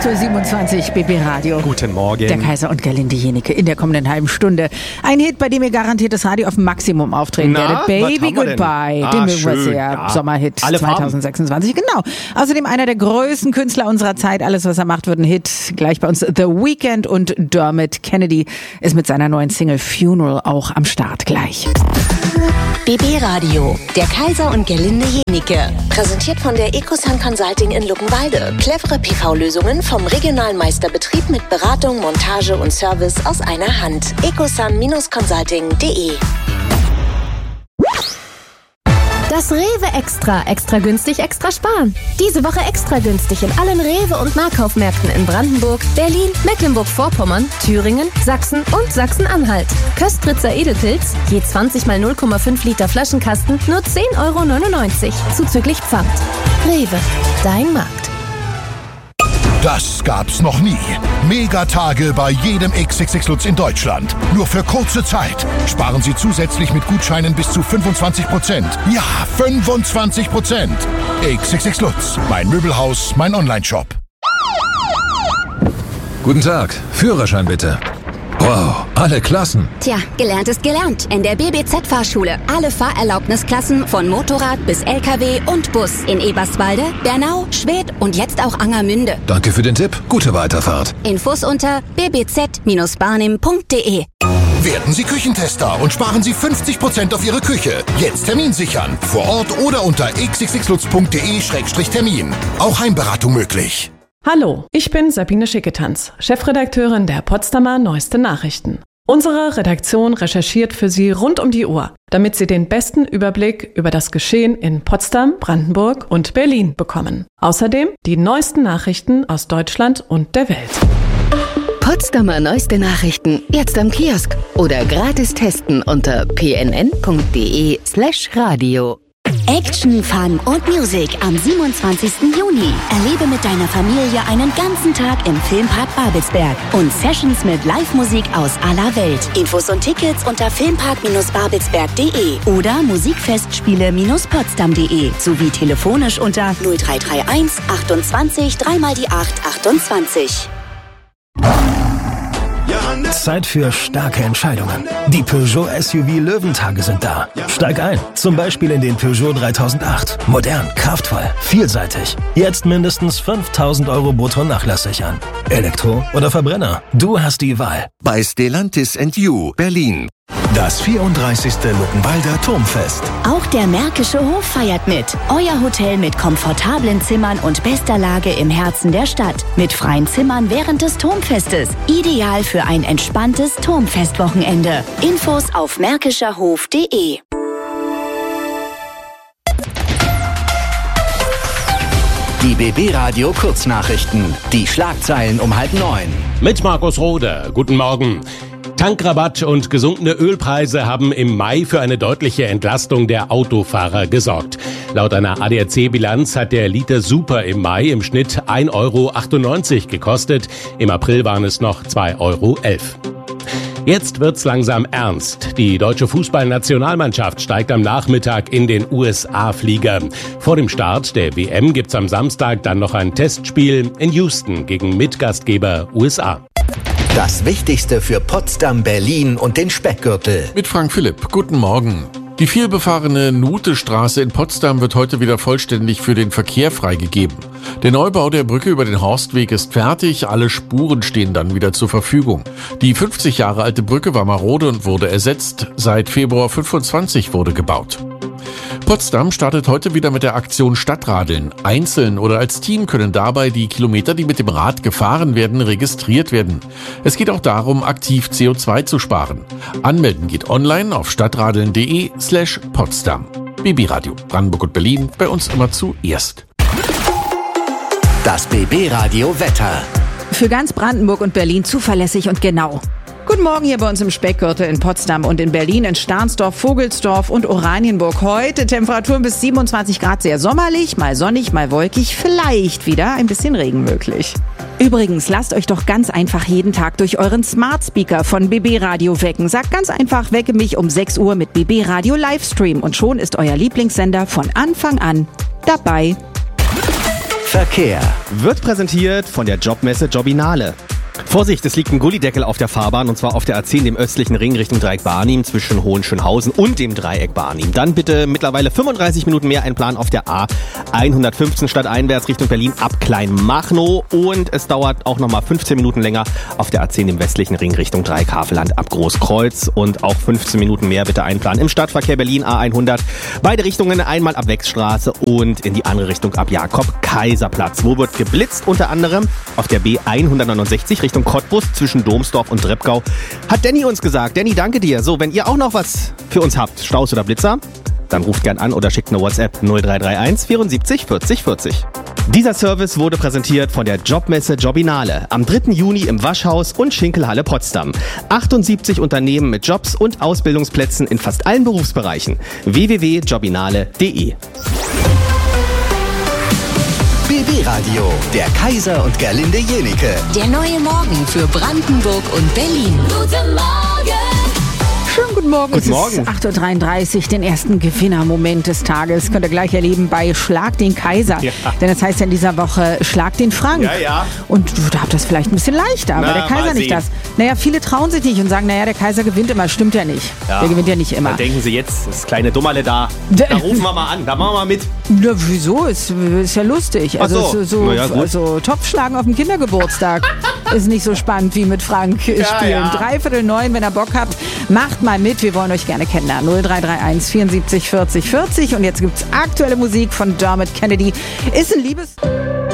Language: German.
8.27 Uhr, BB Radio. Guten Morgen. Der Kaiser und Gerlinde Jenieke in der kommenden halben Stunde. Ein Hit, bei dem ihr garantiert das Radio auf Maximum auftreten werdet. Baby Goodbye. Den mögen wir sehr. Ja. Sommerhit Alle 2026. Farben. Genau. Außerdem einer der größten Künstler unserer Zeit. Alles, was er macht, wird ein Hit. Gleich bei uns The Weeknd und Dermot Kennedy ist mit seiner neuen Single Funeral auch am Start. Gleich. BB Radio, der Kaiser und Gerlinde Jenieke. Präsentiert von der Ecosun Consulting in Luckenwalde. Clevere PV-Lösungen vom regionalen Meisterbetrieb mit Beratung, Montage und Service aus einer Hand. ecosun-consulting.de. Das Rewe Extra. Extra günstig, extra sparen. Diese Woche extra günstig in allen Rewe- und Nahkaufmärkten in Brandenburg, Berlin, Mecklenburg-Vorpommern, Thüringen, Sachsen und Sachsen-Anhalt. Köstritzer Edelpilz, je 20 mal 0,5 Liter Flaschenkasten, nur 10,99 €, zuzüglich Pfand. Rewe, dein Markt. Das gab's noch nie. Megatage bei jedem XXX Lutz in Deutschland. Nur für kurze Zeit. Sparen Sie zusätzlich mit Gutscheinen bis zu 25%. Ja, 25%. XXX Lutz. Mein Möbelhaus, mein Onlineshop. Guten Tag. Führerschein bitte. Wow, alle Klassen. Tja, gelernt ist gelernt. In der BBZ-Fahrschule. Alle Fahrerlaubnisklassen von Motorrad bis LKW und Bus. In Eberswalde, Bernau, Schwedt und jetzt auch Angermünde. Danke für den Tipp. Gute Weiterfahrt. Infos unter bbz-barnim.de. Werden Sie Küchentester und sparen Sie 50% auf Ihre Küche. Jetzt Termin sichern. Vor Ort oder unter xxxlutz.de/termin. Auch Heimberatung möglich. Hallo, ich bin Sabine Schicketanz, Chefredakteurin der Potsdamer Neueste Nachrichten. Unsere Redaktion recherchiert für Sie rund um die Uhr, damit Sie den besten Überblick über das Geschehen in Potsdam, Brandenburg und Berlin bekommen. Außerdem die neuesten Nachrichten aus Deutschland und der Welt. Potsdamer Neueste Nachrichten jetzt am Kiosk oder gratis testen unter pnn.de/radio. Action, Fun und Musik am 27. Juni. Erlebe mit deiner Familie einen ganzen Tag im Filmpark Babelsberg und Sessions mit Live-Musik aus aller Welt. Infos und Tickets unter filmpark-babelsberg.de oder musikfestspiele-potsdam.de sowie telefonisch unter 0331 28 3x8 28. Zeit für starke Entscheidungen. Die Peugeot SUV Löwentage sind da. Steig ein, zum Beispiel in den Peugeot 3008. Modern, kraftvoll, vielseitig. Jetzt mindestens 5.000 € brutto Nachlass sichern. Elektro oder Verbrenner? Du hast die Wahl. Bei Stellantis & You, Berlin. Das 34. Luckenwalder Turmfest. Auch der Märkische Hof feiert mit. Euer Hotel mit komfortablen Zimmern und bester Lage im Herzen der Stadt. Mit freien Zimmern während des Turmfestes. Ideal für ein entspanntes Turmfestwochenende. Infos auf märkischerhof.de. Die BB Radio Kurznachrichten. Die Schlagzeilen um 8:30. Mit Markus Rohde. Guten Morgen. Tankrabatt und gesunkene Ölpreise haben im Mai für eine deutliche Entlastung der Autofahrer gesorgt. Laut einer ADAC-Bilanz hat der Liter Super im Mai im Schnitt 1,98 € gekostet. Im April waren es noch 2,11 €. Jetzt wird's langsam ernst. Die deutsche Fußballnationalmannschaft steigt am Nachmittag in den USA-Flieger. Vor dem Start der WM gibt's am Samstag dann noch ein Testspiel in Houston gegen Mitgastgeber USA. Das Wichtigste für Potsdam, Berlin und den Speckgürtel. Mit Frank Philipp. Guten Morgen. Die vielbefahrene Nutestraße in Potsdam wird heute wieder vollständig für den Verkehr freigegeben. Der Neubau der Brücke über den Horstweg ist fertig, alle Spuren stehen dann wieder zur Verfügung. Die 50 Jahre alte Brücke war marode und wurde ersetzt. Seit Februar 25 wurde gebaut. Potsdam startet heute wieder mit der Aktion Stadtradeln. Einzeln oder als Team können dabei die Kilometer, die mit dem Rad gefahren werden, registriert werden. Es geht auch darum, aktiv CO2 zu sparen. Anmelden geht online auf stadtradeln.de/Potsdam. BB Radio, Brandenburg und Berlin, bei uns immer zuerst. Das BB Radio Wetter. Für ganz Brandenburg und Berlin zuverlässig und genau. Guten Morgen hier bei uns im Speckgürtel in Potsdam und in Berlin, in Stahnsdorf, Vogelsdorf und Oranienburg. Heute Temperaturen bis 27 Grad, sehr sommerlich, mal sonnig, mal wolkig, vielleicht wieder ein bisschen Regen möglich. Übrigens, lasst euch doch ganz einfach jeden Tag durch euren Smart Speaker von BB Radio wecken. Sagt ganz einfach, wecke mich um 6 Uhr mit BB Radio Livestream und schon ist euer Lieblingssender von Anfang an dabei. Verkehr wird präsentiert von der Jobmesse Jobinale. Vorsicht, es liegt ein Gullideckel auf der Fahrbahn und zwar auf der A10, dem östlichen Ring Richtung Dreieck Barnim zwischen Hohenschönhausen und dem Dreieck Barnim. Dann bitte mittlerweile 35 Minuten mehr einplanen auf der A115 stadteinwärts Richtung Berlin ab Kleinmachnow und es dauert auch nochmal 15 Minuten länger auf der A10, dem westlichen Ring Richtung Dreieck Havelland ab Großkreuz und auch 15 Minuten mehr bitte einplanen im Stadtverkehr Berlin A100. Beide Richtungen einmal ab Wechsstraße und in die andere Richtung ab Jakob-Kaiser-Platz. Wo wird geblitzt? Unter anderem auf der B169 Richtung Cottbus zwischen Domsdorf und Treppgau. Hat Danny uns gesagt. Danny, danke dir. So, wenn ihr auch noch was für uns habt, Staus oder Blitzer, dann ruft gern an oder schickt eine WhatsApp 0331 74 40 40. Dieser Service wurde präsentiert von der Jobmesse Jobinale am 3. Juni im Waschhaus und Schinkelhalle Potsdam. 78 Unternehmen mit Jobs und Ausbildungsplätzen in fast allen Berufsbereichen. www.jobinale.de. BB Radio, der Kaiser und Gerlinde Jenike. Der neue Morgen für Brandenburg und Berlin. Guten Morgen! Schönen guten Morgen. Guten Morgen. Es ist 8.33 Uhr, den ersten Gewinnermoment des Tages könnt ihr gleich erleben bei Schlag den Kaiser. Ja. Denn das heißt ja in dieser Woche Schlag den Frank. Ja, ja. Und da habt ihr es vielleicht ein bisschen leichter, aber der Kaiser nicht das. Naja, viele trauen sich nicht und sagen, naja, der Kaiser gewinnt immer. Stimmt ja nicht. Ja. Der gewinnt ja nicht immer. Da denken sie jetzt, das kleine Dummerle da. Da rufen wir mal an, da machen wir mal mit. Na, wieso? Ist ja lustig. Also so Topfschlagen auf dem Kindergeburtstag ist nicht so spannend wie mit Frank spielen. Ja. 8:45, wenn ihr Bock habt, macht mal mit. Wir wollen euch gerne kennenlernen. 0331 74 40 40. Und jetzt gibt's aktuelle Musik von Dermot Kennedy. Ist ein